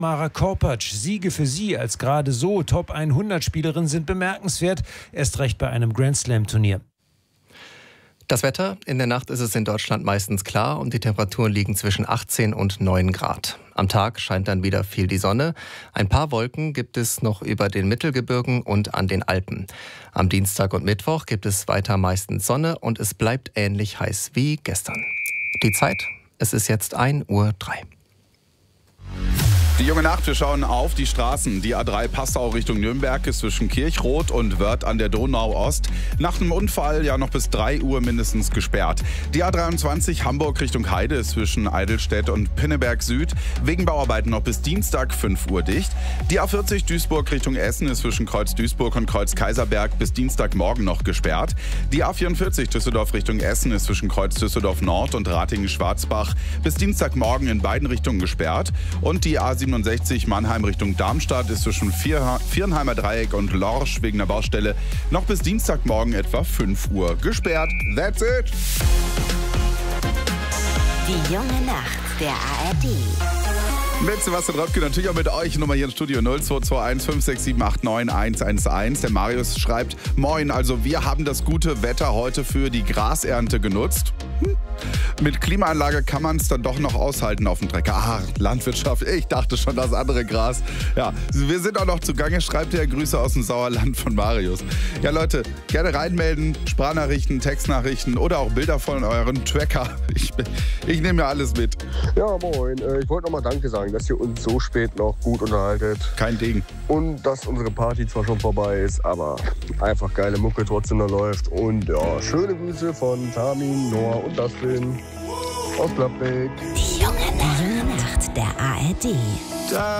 Mara Korpatsch, Siege für sie als gerade so Top 100-Spielerin sind bemerkenswert, erst recht bei einem Grand-Slam-Turnier. Das Wetter: In der Nacht ist es in Deutschland meistens klar und die Temperaturen liegen zwischen 18 und 9 Grad. Am Tag scheint dann wieder viel die Sonne. Ein paar Wolken gibt es noch über den Mittelgebirgen und an den Alpen. Am Dienstag und Mittwoch gibt es weiter meistens Sonne und es bleibt ähnlich heiß wie gestern. Die Zeit: Es ist jetzt 1:03 Uhr. Die junge Nacht, wir schauen auf die Straßen. Die A3 Passau Richtung Nürnberg ist zwischen Kirchroth und Wörth an der Donau-Ost nach einem Unfall ja noch bis 3 Uhr mindestens gesperrt. Die A23 Hamburg Richtung Heide ist zwischen Eidelstedt und Pinneberg Süd wegen Bauarbeiten noch bis Dienstag 5 Uhr dicht. Die A40 Duisburg Richtung Essen ist zwischen Kreuz Duisburg und Kreuz Kaiserberg bis Dienstagmorgen noch gesperrt. Die A44 Düsseldorf Richtung Essen ist zwischen Kreuz Düsseldorf Nord und Ratingen-Schwarzbach bis Dienstagmorgen in beiden Richtungen gesperrt. Und die A67 Mannheim Richtung Darmstadt ist zwischen Viernheimer Dreieck und Lorsch wegen der Baustelle noch bis Dienstagmorgen etwa 5 Uhr gesperrt. That's it! Die junge Nacht der ARD. Mit Sebastian Röpke, natürlich auch mit euch. Nummer hier im Studio 0221 56789 111. Der Marius schreibt: Moin, also wir haben das gute Wetter heute für die Grasernte genutzt. Mit Klimaanlage kann man es dann doch noch aushalten auf dem Trecker. Ah, Landwirtschaft, ich dachte schon das andere Gras. Ja, wir sind auch noch zugange, schreibt ihr. Grüße aus dem Sauerland von Marius. Ja Leute, gerne reinmelden, Sprachnachrichten, Textnachrichten oder auch Bilder von euren Tracker. Ich nehme ja alles mit. Ja, moin. Ich wollte nochmal Danke sagen, dass ihr uns so spät noch gut unterhaltet. Kein Ding. Und dass unsere Party zwar schon vorbei ist, aber einfach geile Mucke trotzdem noch läuft. Und ja, schöne Grüße von Tamin, Noah und Dustin aus Gladbeck. Die junge Nacht der ARD.